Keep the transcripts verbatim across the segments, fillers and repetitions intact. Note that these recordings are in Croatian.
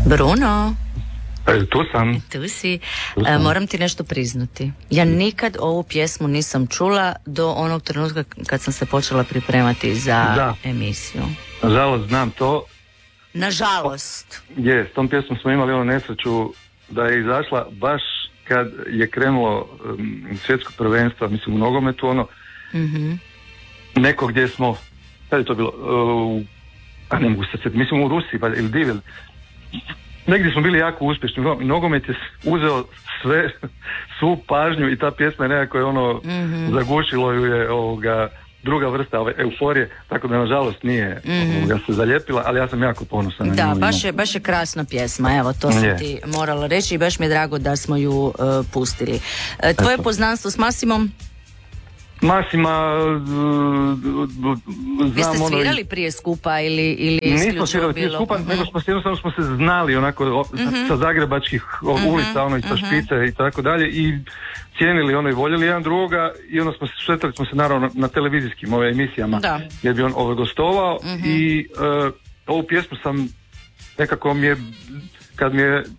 Bruno? E, tu sam. Tu si. Tu sam. E, moram ti nešto priznati. Ja nikad ovu pjesmu nisam čula do onog trenutka kad sam se počela pripremati za da. emisiju. Nažalost, znam to. Nažalost. Je, s tom pjesmom smo imali ono nesreću da je izašla baš kad je krenulo um, svjetsko prvenstvo, mislim u nogometu, ono, Mm-hmm. neko gdje smo, kada je to bilo, uh, a ne mogu se sjetiti, mislim u Rusiji, pa, ili Divil, negdje smo bili jako uspješni, nogomet je uzeo sve, svu pažnju i ta pjesma je nekako je ono, mm-hmm. zagušilo ju je ovoga, druga vrsta ove euforije, tako da nažalost nije mm-hmm. ovoga, se zalijepila, ali ja sam jako ponosan na Da, nju. baš je, baš je krasna pjesma, evo, to sam je. ti morala reći i baš mi je drago da smo ju uh, pustili. Uh, tvoje Eto. Poznanstvo s Masimom? Masima, znam. Vi ste svirali ono, prije skupa ili, ili nismo svirali prije bilo? skupa, mm-hmm. nego smo jednostavno smo se znali onako o, mm-hmm. sa zagrebačkih o, mm-hmm. ulica, ono i sa mm-hmm. Špice i tako dalje i cijenili ono i voljeli jedan drugoga i onda smo se šetali smo se naravno na, na televizijskim ove emisijama da. Gdje bi on ove gostovao mm-hmm. i uh, ovu pjesmu sam nekako mi je kad mi je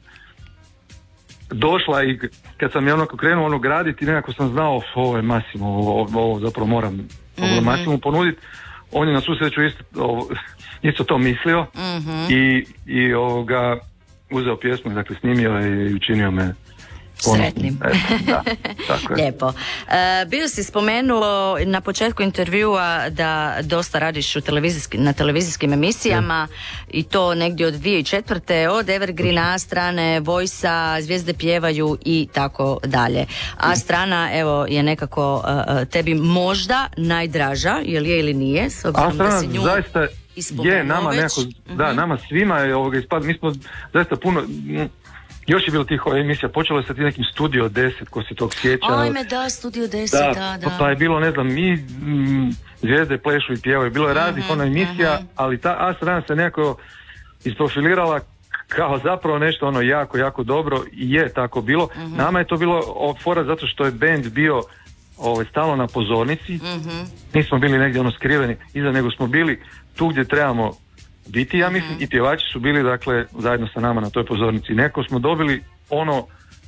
došla i kad sam je onako krenuo ono graditi, nekako sam znao ovo je Masimo, ovo, ovo zapravo moram mm-hmm. Masimu ponuditi. On je na svu sreću isto, ovo, isto to mislio mm-hmm. i, i ovoga uzeo pjesmu, dakle snimio je i učinio me sretnim. Eto, da, tako je. Lijepo. E, bio si spomenuo na početku intervjua da dosta radiš u televizijski, na televizijskim emisijama mm. i to negdje od dvije tisuće četvrte od Evergreena, strane Vojsa, Zvijezde pjevaju i tako dalje. A strana evo je nekako uh, tebi možda najdraža, jel je ili nije? S obzirom da si nju zaista je nama nekako, mm-hmm. da, nama svima je ovoga ispad, mi smo zaista puno. Još je bilo tih emisija, počelo je sa ti nekim Studio deset, ko se tog sjeća. Ajme da, Studio deset, da, da. da. Pa je bilo, ne znam, mi m, zvijezde plešu i pjevaju, bilo je raznih uh-huh, ono emisija, uh-huh. ali ta A strana se nekako isprofilirala kao zapravo nešto ono jako, jako dobro i je tako bilo. Uh-huh. Nama je to bilo fora zato što je band bio ovaj, stalno na pozornici, uh-huh. nismo bili negdje ono skriveni iza, nego smo bili tu gdje trebamo biti, ja mislim, mm-hmm. i pjevači su bili dakle zajedno sa nama na toj pozornici. Neko smo dobili ono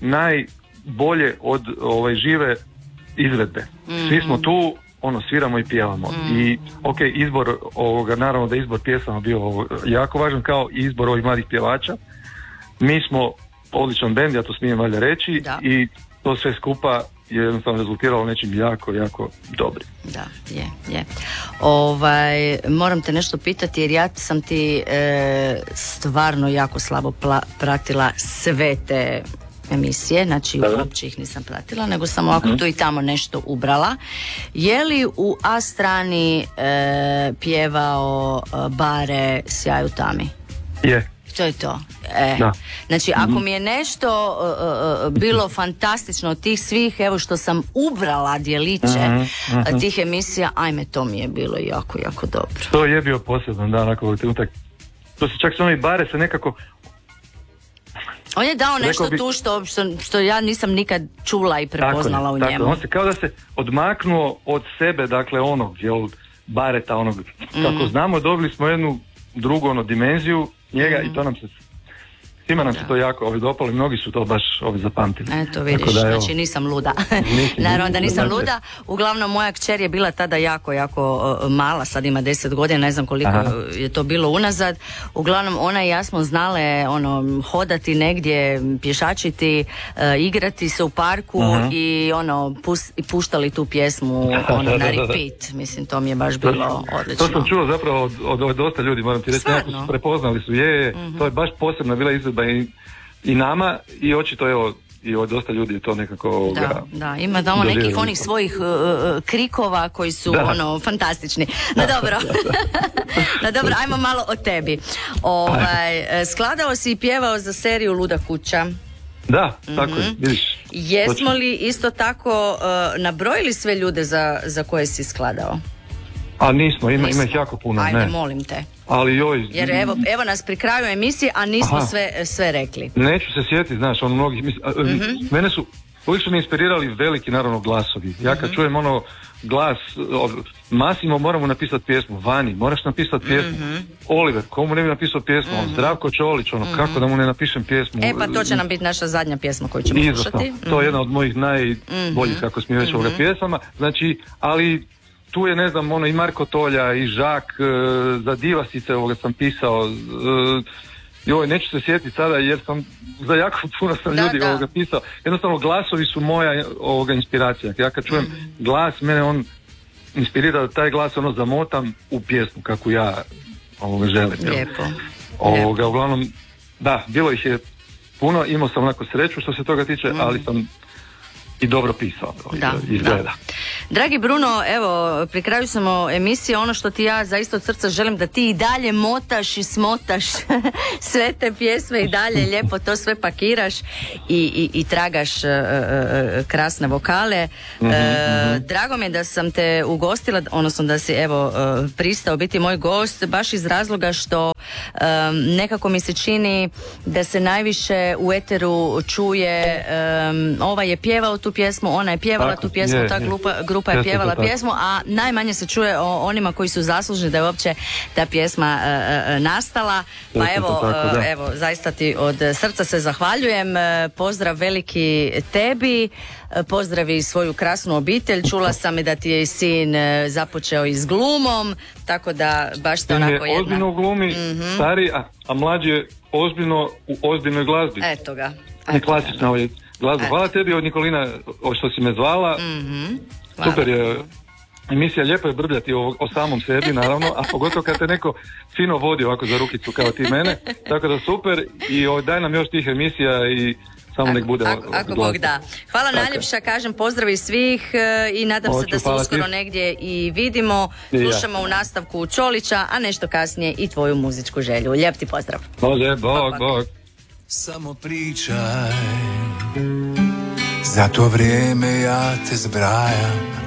najbolje od ove žive izvedbe. Mm-hmm. Svi smo tu, ono sviramo i pjevamo. Mm-hmm. I ok, izbor ovoga, naravno da je izbor pjesama bio ovo, jako važan kao i izbor ovih mladih pjevača. Mi smo odličan bend, ja to smijem valjda reći, da. I to sve skupa je jednostavno rezultiralo nečim jako, jako dobrim. Da, je, je. Ovaj, moram te nešto pitati jer ja sam ti e, stvarno jako slabo pla- pratila sve te emisije, znači uopće ih nisam pratila, nego sam ovako mm-hmm. tu i tamo nešto ubrala. Je li u A strani e, pjevao e, Bare Sjaju tami? Je. To je to. E. Znači, ako mi je nešto uh, uh, bilo fantastično od tih svih, evo što sam ubrala djeliće uh-huh. tih emisija, ajme, to mi je bilo jako, jako dobro. To je bio poseban dan, onako trenutak. To se čak s onoj Bare se nekako... On je dao nešto bi... tu što, što, što ja nisam nikad čula i prepoznala tako, u tako, njemu. On se kao da se odmaknuo od sebe, dakle onog, jel, Bareta, onog, mm. kako znamo, dobili smo jednu drugu ono, dimenziju njega mm. i to nam se svima nam da. se to jako ovi dopali, mnogi su to baš ovi zapamtili. Eto vidiš, da, znači nisam luda. Naravno da nisam luda. Uglavnom moja kćer je bila tada jako, jako uh, mala, sad ima deset godina, ne znam koliko Aha. je to bilo unazad. Uglavnom ona i ja smo znale ono, hodati negdje, pješačiti, uh, igrati se u parku Aha. i ono pus, i puštali tu pjesmu ono, na repeat. Mislim, to mi je baš bilo odlično. To sam čuo zapravo od, od, od dosta ljudi, moram ti reći, nekako su prepoznali su, je, je mm-hmm. to je baš posebna bila izvedba i, i nama i očito evo i od dosta ljudi to nekako da, ga, da, ima doma nekih onih svojih uh, krikova koji su da. ono fantastični. No dobro. No dobro, ajmo malo o tebi. Ovaj, skladao si i pjevao za seriju Luda kuća. Da, tako mm-hmm. je, vidiš. Jesmo li isto tako uh, nabrojili sve ljude za, za koje si skladao? A nismo, ima, ima ih jako puno. Ajde, ne. molim te. Ali joj... Jer evo, evo nas pri kraju emisije, a nismo sve, sve rekli. Neću se sjetiti, znaš, ono mnogih... Mis, mm-hmm. Mene su uvijek su me inspirirali veliki, naravno, glasovi. Ja kad mm-hmm. čujem ono glas, Masimo, moramo napisati pjesmu, Vani, moraš napisati pjesmu, mm-hmm. Oliver, komu ne bi napisao pjesmu, mm-hmm. Zdravko Čolić, ono, mm-hmm. kako da mu ne napišem pjesmu. E pa to će nam biti naša zadnja pjesma koju ćemo Izvrsno. slušati. Mm-hmm. To je jedna od mojih najboljih, kako smijem reći, mm-hmm. ovoga pjesama, znači, ali tu je, ne znam, ono, i Marko Tolja, i Žak, e, za Divasice ovoga sam pisao, e, joj, neću se sjetiti sada jer sam za jako puno sam da, ljudi da. ovoga pisao. Jednostavno glasovi su moja ovoga inspiracija. Ja kad čujem mm-hmm. glas, mene on inspirira da taj glas ono zamotam u pjesmu kako ja ovoga želim. Lijepo. Ovoga, Lijepo. uglavnom, da, bilo ih je puno, imao sam onako sreću što se toga tiče, mm-hmm. ali sam i dobro pisao. Da, izgleda. da. Dragi Bruno, evo, pri kraju smo emisije, ono što ti ja zaista od srca želim da ti i dalje motaš i smotaš sve te pjesme i dalje lijepo to sve pakiraš i, i, i tragaš uh, uh, krasne vokale. Mm-hmm, uh, mm-hmm. Drago mi je da sam te ugostila, odnosno da si evo uh, pristao biti moj gost, baš iz razloga što um, nekako mi se čini da se najviše u eteru čuje um, ovaj je pjevao tu pjesmu, ona je pjevala tako, tu pjesmu, je, ta je. grupa, grupa je pjevala pjesmu, a najmanje se čuje o onima koji su zaslužni da je uopće ta pjesma uh, nastala. Pa evo, tako, uh, evo, zaista ti od srca se zahvaljujem. Pozdrav veliki tebi, pozdravi svoju krasnu obitelj. Čula sam i da ti je i sin započeo i s glumom, tako da baš ste onako jedna. Ozbiljno u glumi, mm-hmm. stari, a, a mlađi je ozbiljno u ozbiljnoj glazbi. Eto ga. Ne klasična ovaj glazba. Hvala tebi od Nikolina što si me zvala. Mm-hmm. Super je emisija, lijepo je brbljati o, o samom sebi, naravno, a pogotovo kad te neko fino vodi ovako za rukicu kao ti mene, tako da super i o, daj nam još tih emisija i samo ako, nek bude ako, ako Bog da. Hvala tako. Najljepša, kažem pozdravi svih i nadam Oću, se da se uskoro ti. Negdje i vidimo, I slušamo ja. U nastavku Čolića, a nešto kasnije i tvoju muzičku želju. Lijep ti pozdrav. Može, bog, bog. Samo pričaj, za to vrijeme ja te zbrajam.